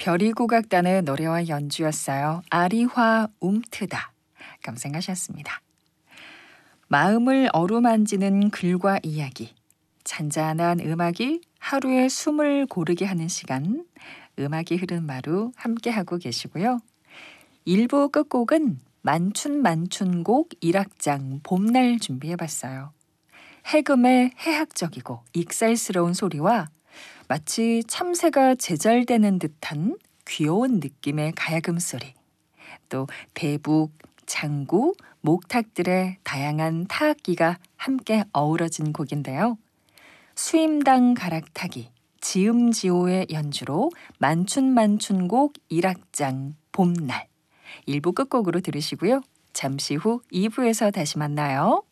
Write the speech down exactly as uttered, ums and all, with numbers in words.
별이국악단의 노래와 연주였어요. 아리화 움트다. 감상하셨습니다. 마음을 어루만지는 글과 이야기, 잔잔한 음악이 하루의 숨을 고르게 하는 시간, 음악이 흐른 마루 함께하고 계시고요. 일 부 끝곡은 만춘만춘곡 일 악장 봄날 준비해봤어요. 해금의 해학적이고 익살스러운 소리와 마치 참새가 제잘되는 듯한 귀여운 느낌의 가야금 소리, 또 대북, 장구, 목탁들의 다양한 타악기가 함께 어우러진 곡인데요. 수임당 가락타기, 지음지오의 연주로 만춘만춘곡 일 악장 봄날, 일 부 끝곡으로 들으시고요. 잠시 후 이 부에서 다시 만나요.